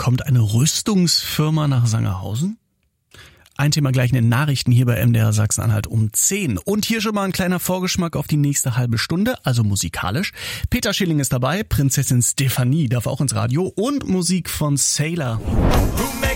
Kommt eine Rüstungsfirma nach Sangerhausen? Ein Thema gleich in den Nachrichten hier bei MDR Sachsen-Anhalt um 10. Und hier schon mal ein kleiner Vorgeschmack auf die nächste halbe Stunde, also musikalisch. Peter Schilling ist dabei, Prinzessin Stefanie darf auch ins Radio und Musik von Sailor.